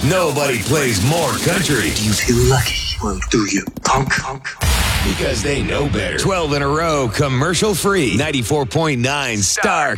Nobody plays more country. Do you feel lucky? Well, do you, punk? Because they know better. 12 in a row, commercial free. 94.9 Star